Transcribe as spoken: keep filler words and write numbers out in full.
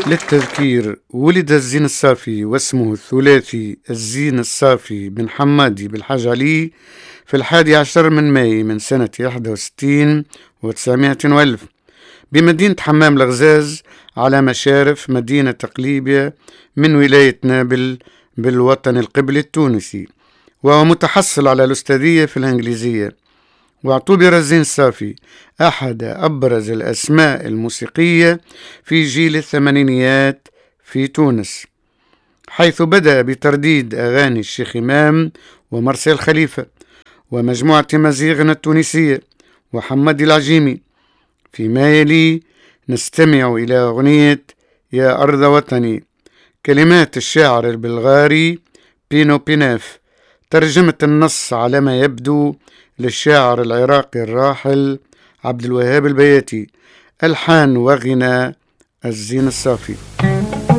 للتذكير، ولد الزين الصافي واسمه الثلاثي الزين الصافي بن حمادي بالحاج علي في الحادي عشر من ماي من سنة واحد وستين وتسعمائة وألف بمدينة حمام الغزاز على مشارف مدينة قليبية من ولاية نابل بالوطن القبلي التونسي، وهو متحصل على الأستاذية في الإنجليزية. واعتبر الزين الصافي أحد أبرز الأسماء الموسيقية في جيل الثمانينيات في تونس، حيث بدأ بترديد أغاني الشيخ إمام ومرسي خليفة ومجموعة مزيغنا التونسية وحمد العجيمي. فيما يلي نستمع إلى أغنية يا أرض وطني، كلمات الشاعر البلغاري بينو بيناف، ترجمة النص على ما يبدو للشاعر العراقي الراحل عبد الوهاب البياتي، ألحان وغنى الزين الصافي.